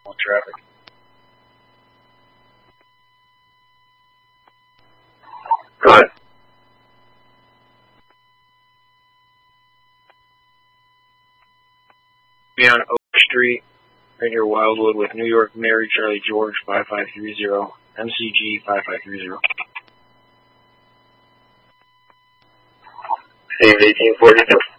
traffic. Go ahead. Be on Oak Street, right near Wildwood, with New York Mary Charlie George 5530, MCG 5530. Same 1842.